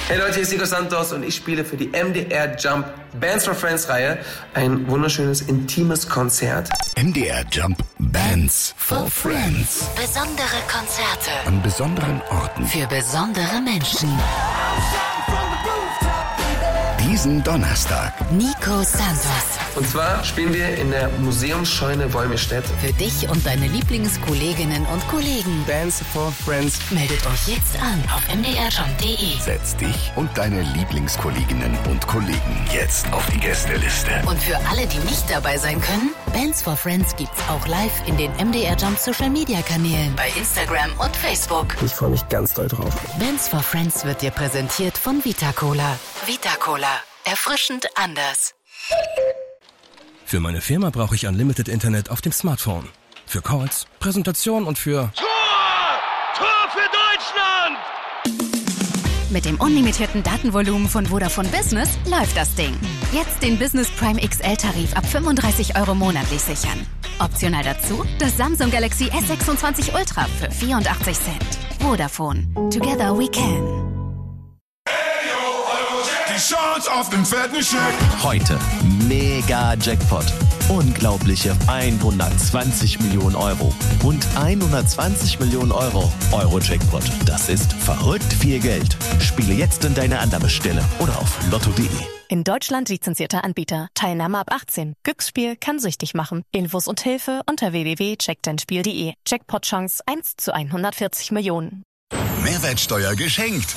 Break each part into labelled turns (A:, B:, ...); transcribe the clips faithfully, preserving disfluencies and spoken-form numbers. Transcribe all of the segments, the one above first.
A: Hey Leute, hier ist Nico Santos und ich spiele für die M D R Jump Bands for Friends Reihe ein wunderschönes, intimes Konzert.
B: M D R Jump Bands for Friends.
C: Besondere Konzerte
B: an besonderen Orten
C: für besondere Menschen.
B: Diesen Donnerstag.
C: Nico Santos.
A: Und zwar spielen wir in der Museumsscheune Wolmirstedt.
C: Für dich und deine Lieblingskolleginnen und Kollegen.
A: Bands for Friends.
C: Meldet euch jetzt an auf m d r jump punkt d e.
B: Setz dich und deine Lieblingskolleginnen und Kollegen jetzt auf die Gästeliste.
C: Und für alle, die nicht dabei sein können, Bands for Friends gibt's auch live in den M D R Jump Social Media Kanälen bei Instagram und Facebook.
A: Ich freue mich ganz doll drauf.
C: Bands for Friends wird dir präsentiert von Vita Cola. Vita Cola. Erfrischend anders.
D: Für meine Firma brauche ich Unlimited Internet auf dem Smartphone. Für Calls, Präsentationen und für...
E: Tor! Tor für Deutschland!
F: Mit dem unlimitierten Datenvolumen von Vodafone Business läuft das Ding. Jetzt den Business Prime X L-Tarif ab fünfunddreißig Euro monatlich sichern. Optional dazu das Samsung Galaxy S sechsundzwanzig Ultra für vierundachtzig Cent. Vodafone. Together we can.
G: Die Chance auf den fetten Scheck.
H: Heute mega Jackpot. Unglaubliche hundertzwanzig Millionen Euro. Und hundertzwanzig Millionen Euro Euro-Jackpot. Das ist verrückt viel Geld. Spiele jetzt in deine Annahmestelle oder auf lotto punkt de.
I: In Deutschland lizenzierter Anbieter. Teilnahme ab achtzehn. Glücksspiel kann süchtig machen. Infos und Hilfe unter w w w punkt check dein spiel punkt de. Jackpot-Chance eins zu hundertvierzig Millionen.
B: Mehrwertsteuer geschenkt.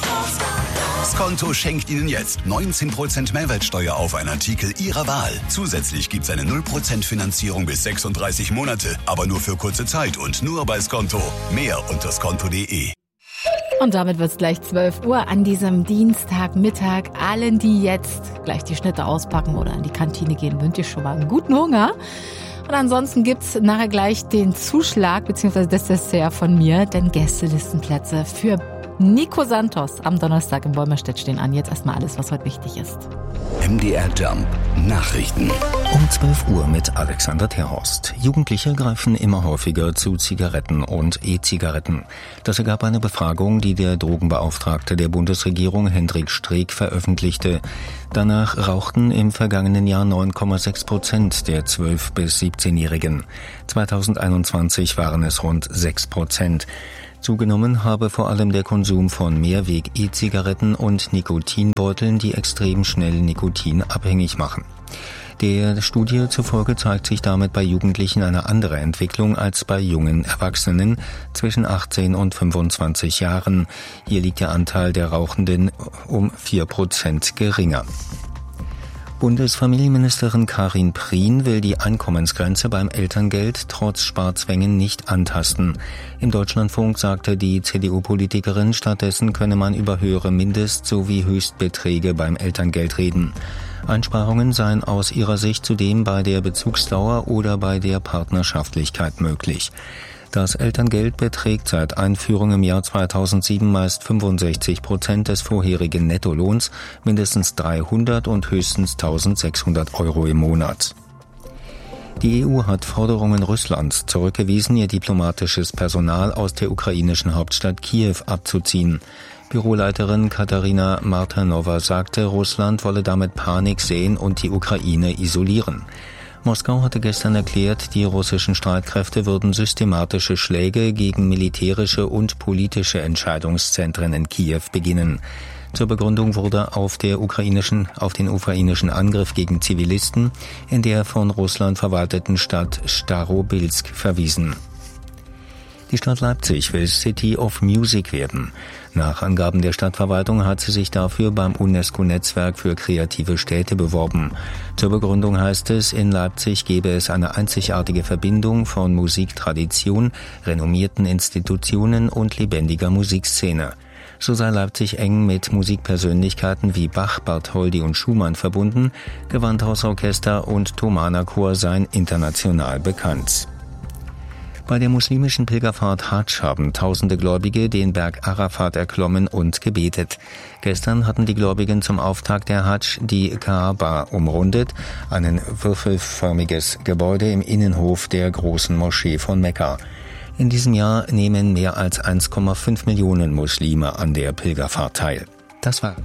B: Skonto schenkt Ihnen jetzt neunzehn Prozent Mehrwertsteuer auf einen Artikel Ihrer Wahl. Zusätzlich gibt es eine null Prozent Finanzierung bis sechsunddreißig Monate, aber nur für kurze Zeit und nur bei Skonto. Mehr unter skonto punkt de.
J: Und damit wird es gleich zwölf Uhr an diesem Dienstagmittag. Allen, die jetzt gleich die Schnitte auspacken oder in die Kantine gehen, wünsche ich schon mal einen guten Hunger. Und ansonsten gibt's nachher gleich den Zuschlag bzw. das Dessert von mir, denn Gästelistenplätze für Nico Santos am Donnerstag in Wolmirstedt stehen an. Jetzt erstmal alles, was heute wichtig ist.
B: M D R Jump Nachrichten.
K: Um zwölf Uhr mit Alexander Terhorst. Jugendliche greifen immer häufiger zu Zigaretten und E-Zigaretten. Das ergab eine Befragung, die der Drogenbeauftragte der Bundesregierung Hendrik Streeck veröffentlichte. Danach rauchten im vergangenen Jahr neun Komma sechs Prozent der zwölf- bis siebzehnjährigen. zweitausendeinundzwanzig waren es rund sechs Prozent. Zugenommen habe vor allem der Konsum von Mehrweg-E-Zigaretten und Nikotinbeuteln, die extrem schnell Nikotin abhängig machen. Der Studie zufolge zeigt sich damit bei Jugendlichen eine andere Entwicklung als bei jungen Erwachsenen zwischen achtzehn und fünfundzwanzig Jahren. Hier liegt der Anteil der Rauchenden um vier Prozent geringer. Bundesfamilienministerin Karin Prien will die Einkommensgrenze beim Elterngeld trotz Sparzwängen nicht antasten. Im Deutschlandfunk sagte die C D U-Politikerin, stattdessen könne man über höhere Mindest- sowie Höchstbeträge beim Elterngeld reden. Einsparungen seien aus ihrer Sicht zudem bei der Bezugsdauer oder bei der Partnerschaftlichkeit möglich. Das Elterngeld beträgt seit Einführung im Jahr zweitausendsieben meist fünfundsechzig Prozent des vorherigen Nettolohns, mindestens dreihundert und höchstens eintausendsechshundert Euro im Monat. Die E U hat Forderungen Russlands zurückgewiesen, ihr diplomatisches Personal aus der ukrainischen Hauptstadt Kiew abzuziehen. Büroleiterin Katarina Martynova sagte, Russland wolle damit Panik säen und die Ukraine isolieren. Moskau hatte gestern erklärt, die russischen Streitkräfte würden systematische Schläge gegen militärische und politische Entscheidungszentren in Kiew beginnen. Zur Begründung wurde auf, der ukrainischen, auf den ukrainischen Angriff gegen Zivilisten in der von Russland verwalteten Stadt Starobilsk verwiesen. Die Stadt Leipzig will City of Music werden. Nach Angaben der Stadtverwaltung hat sie sich dafür beim UNESCO-Netzwerk für kreative Städte beworben. Zur Begründung heißt es, in Leipzig gebe es eine einzigartige Verbindung von Musiktradition, renommierten Institutionen und lebendiger Musikszene. So sei Leipzig eng mit Musikpersönlichkeiten wie Bach, Bartholdy und Schumann verbunden, Gewandhausorchester und Thomaner Chor seien international bekannt. Bei der muslimischen Pilgerfahrt Hadsch haben tausende Gläubige den Berg Arafat erklommen und gebetet. Gestern hatten die Gläubigen zum Auftakt der Hadsch die Kaaba umrundet, ein würfelförmiges Gebäude im Innenhof der großen Moschee von Mekka. In diesem Jahr nehmen mehr als eins Komma fünf Millionen Muslime an der Pilgerfahrt teil. Das war.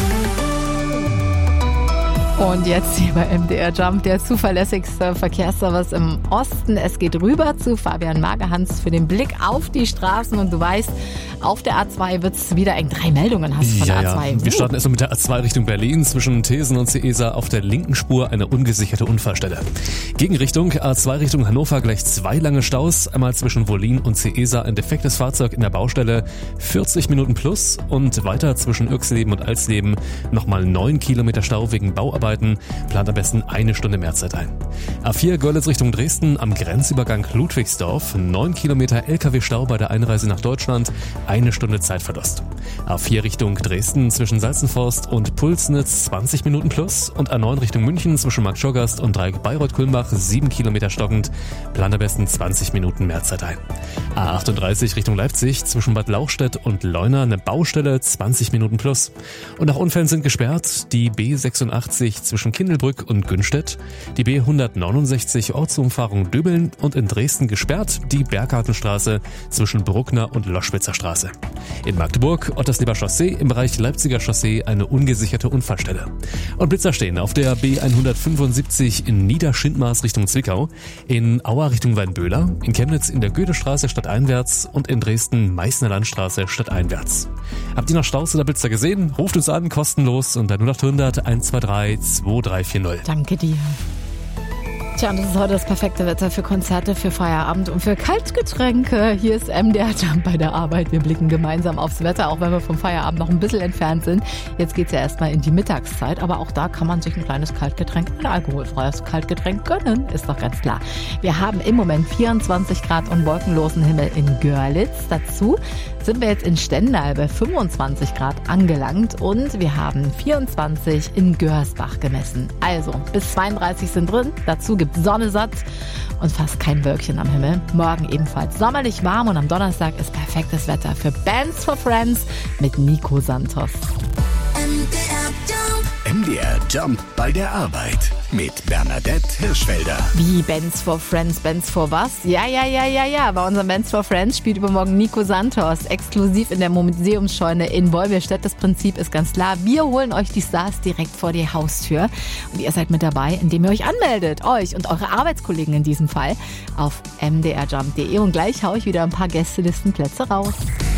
J: Und jetzt hier bei M D R Jump, der zuverlässigste Verkehrsservice im Osten. Es geht rüber zu Fabian Magerhans für den Blick auf die Straßen. Und du weißt, auf der A zwei wird es wieder eng. Drei Meldungen hast du von
L: ja,
J: der A zwei.
L: Ja. Wir starten erstmal mit der A zwei Richtung Berlin. Zwischen Thesen und Ceesa auf der linken Spur eine ungesicherte Unfallstelle. Gegenrichtung A zwei Richtung Hannover gleich zwei lange Staus. Einmal zwischen Wollin und Ceesa ein defektes Fahrzeug in der Baustelle. vierzig Minuten plus. Und weiter zwischen Irxleben und Alsleben nochmal neun Kilometer Stau wegen Bauarbeiten. Plant am besten eine Stunde mehr Zeit ein. A vier Görlitz Richtung Dresden am Grenzübergang Ludwigsdorf. neun Kilometer L K W-Stau bei der Einreise nach Deutschland. Eine Stunde Zeitverlust. A vier Richtung Dresden zwischen Salzenforst und Pulsnitz zwanzig Minuten plus. Und A neun Richtung München zwischen Marktschorgast und Dreieck Bayreuth-Kulmbach sieben Kilometer stockend. Plant am besten zwanzig Minuten mehr Zeit ein. A achtunddreißig Richtung Leipzig zwischen Bad Lauchstädt und Leuna eine Baustelle zwanzig Minuten plus. Und nach Unfällen sind gesperrt die B sechsundachtzig zwischen Kindelbrück und Günstedt, die B hundertneunundsechzig Ortsumfahrung Döbeln und in Dresden gesperrt die Berggartenstraße zwischen Bruckner und Loschwitzer Straße. In Magdeburg Ottersleber Chaussee im Bereich Leipziger Chaussee eine ungesicherte Unfallstelle. Und Blitzer stehen auf der B hundertfünfundsiebzig in Niederschindmaß Richtung Zwickau, in Aua Richtung Weinböhler, in Chemnitz in der Goethestraße stadteinwärts und in Dresden Meißner Landstraße stadteinwärts. Habt ihr noch Staus oder Blitzer gesehen? Ruft uns an, kostenlos unter null acht hundert eins zwei drei zwei drei vier null.
J: Danke dir. Tja, und das ist heute das perfekte Wetter für Konzerte, für Feierabend und für Kaltgetränke. Hier ist M D R Jump bei der Arbeit. Wir blicken gemeinsam aufs Wetter, auch wenn wir vom Feierabend noch ein bisschen entfernt sind. Jetzt geht's ja erstmal in die Mittagszeit, aber auch da kann man sich ein kleines Kaltgetränk, ein alkoholfreies Kaltgetränk gönnen, ist doch ganz klar. Wir haben im Moment vierundzwanzig Grad und wolkenlosen Himmel in Görlitz. Dazu sind wir jetzt in Stendal bei fünfundzwanzig Grad angelangt und wir haben vierundzwanzig in Görsbach gemessen. Also bis zweiunddreißig sind drin, dazu gibt Sonne satt und fast kein Wölkchen am Himmel. Morgen ebenfalls sommerlich warm und am Donnerstag ist perfektes Wetter für Bands for Friends mit Nico Santos.
B: M D R Jump bei der Arbeit mit Bernadette Hirschfelder.
J: Wie Bands for Friends, Bands for was? Ja, ja, ja, ja, ja. Bei unserem Bands for Friends spielt übermorgen Nico Santos exklusiv in der Museumsscheune in Wolmirstedt. Das Prinzip ist ganz klar. Wir holen euch die Stars direkt vor die Haustür. Und ihr seid mit dabei, indem ihr euch anmeldet. Euch und eure Arbeitskollegen in diesem Fall auf m d r jump punkt d e. Und gleich haue ich wieder ein paar Gästelistenplätze raus.